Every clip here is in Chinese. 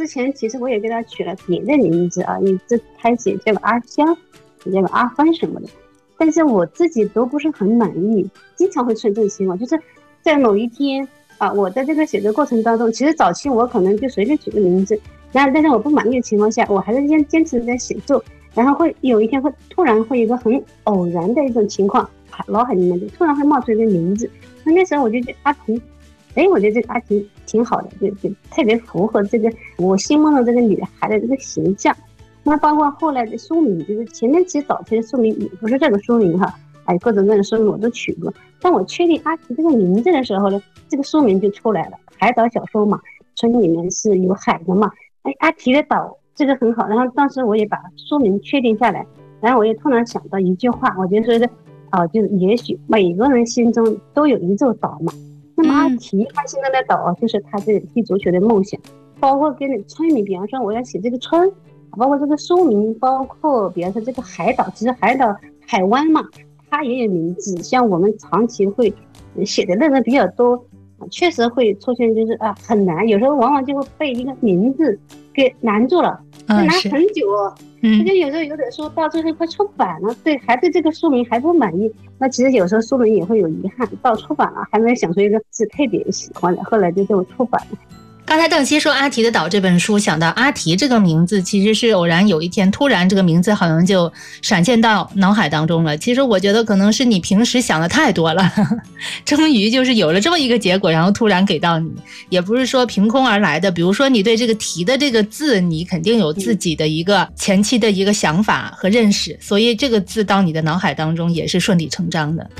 之前其实我也给他取了别的名字啊，一直开始也叫阿香，也叫阿欢什么的，但是我自己都不是很满意，经常会出现这种情况，就是在某一天啊，我在这个写作过程当中，其实早期我可能就随便取个名字，然后但是我不满意的情况下，我还是坚持在写作，然后会有一天会突然会有一个很偶然的一种情况，脑海里面就突然会冒出一个名字，那时候我就觉得阿婷，我觉得这个阿婷挺好的，就特别符合这个我心目中这个女孩的这个形象。那包括后来的书名，就是前面其实早期的书名也不是这个书名哈，各种各样的书名我都取过。当我确定阿婷这个名字的时候呢，这个书名就出来了，海岛小说嘛，村里面是有海的嘛，阿提的岛这个很好。然后当时我也把书名确定下来，然后我也突然想到一句话，我就说的就是也许每个人心中都有一座岛嘛。那么阿提他现在的岛就是他这个踢足球的梦想，包括跟村民，比方说我要写这个村，包括这个书名，包括比方说这个海岛，其实海岛海湾嘛，它也有名字。像我们长期会写的内容比较多，确实会出现就是很难，有时候往往就会被一个名字给难住了，就难很久哦。而且有时候有点书到最后快出版了，还对这个书名还不满意，那其实有时候书名也会有遗憾，到出版了还没有想出一个字特别喜欢的，后来就出版了。 刚才邓希说阿提的岛这本书，想到阿提这个名字其实是偶然有一天突然这个名字好像就闪现到脑海当中了。其实我觉得可能是你平时想的太多了，终于就是有了这么一个结果，然后突然给到你，也不是说凭空而来的。比如说你对这个提的这个字，你肯定有自己的一个前期的一个想法和认识，所以这个字到你的脑海当中也是顺理成章的。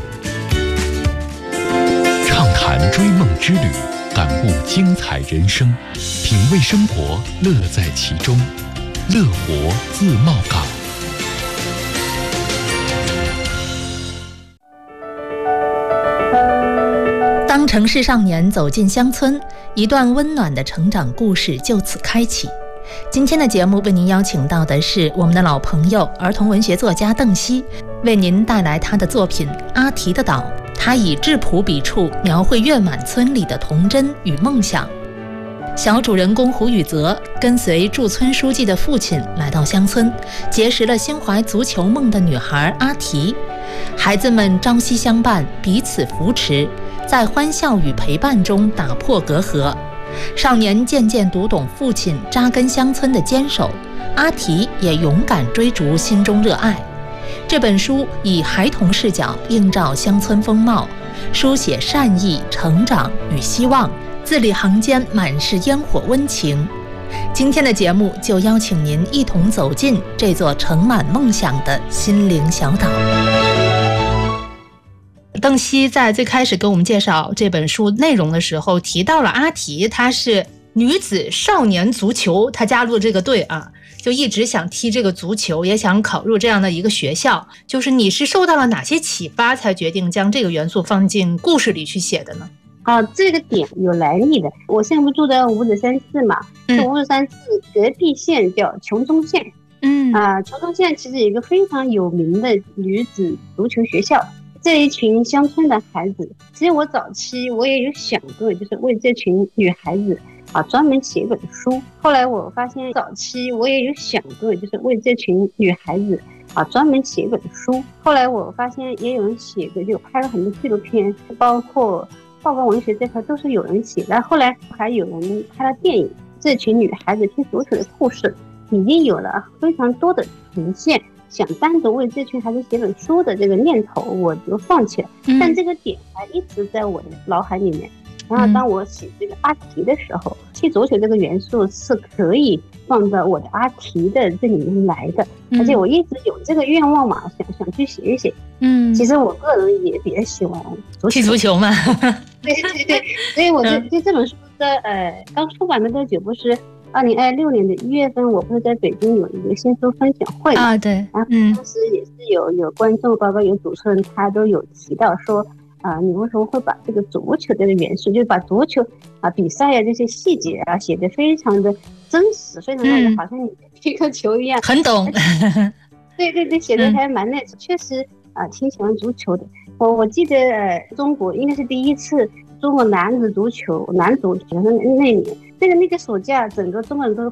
畅谈追梦之旅，感悟精彩人生，品味生活，乐在其中。乐活自贸港。 当城市少年走进乡村，一段温暖的成长故事就此开启。今天的节目为您邀请到的是我们的老朋友，儿童文学作家邓希，为您带来他的作品《阿提的岛》。他以质朴笔触描绘月满村里的童真与梦想。小主人公胡宇泽跟随驻村书记的父亲来到乡村，结识了心怀足球梦的女孩阿提。孩子们朝夕相伴，彼此扶持，在欢笑与陪伴中打破隔阂。少年渐渐读懂父亲扎根乡村的坚守，阿提也勇敢追逐心中热爱。这本书以孩童视角映照乡村风貌，书写善意、成长与希望，字里行间满是烟火温情。今天的节目就邀请您一同走进这座盛满梦想的心灵小岛。邓希在最开始给我们介绍这本书内容的时候提到了阿提，她是女子少年足球，她加入这个队就一直想踢这个足球，也想考入这样的一个学校。就是你是受到了哪些启发才决定将这个元素放进故事里去写的呢？ 这个点有来历的。我现在不住在五指山市嘛，五指山市隔壁县叫琼中县。琼中县其实有一个非常有名的女子足球学校。这一群乡村的孩子，其实我早期我也有想过，就是为这群女孩子专门写一本书。后来我发现早期我也有想过，就是为这群女孩子专门写一本书。后来我发现也有人写过，就拍了很多纪录片，包括报告文学这块都是有人写的。后来还有人拍了电影，这群女孩子踢足球的故事已经有了非常多的呈现。想单独为这群孩子写本书的这个念头我就放弃了，但这个点还一直在我的脑海里面。然后当我写这个阿提的时候，踢足球这个元素是可以放到我的阿提的这里面来的，而且我一直有这个愿望嘛，想去写一写。其实我个人也比较喜欢踢足球嘛。 对，所以我就这本书的刚出版的多久，不是2026年的1月份，我不是在北京有一个新书分享会对， 然后当时也是有观众，包括有主持人，他都有提到说你为什么会把这个足球这个元素，就把足球比赛这些细节写得非常的真实，非常的好像你踢个球一样， 很懂。 对，写得还蛮那确实挺喜欢足球的。我记得中国应该是第一次中国男足足球那年，那个暑假整个中国人都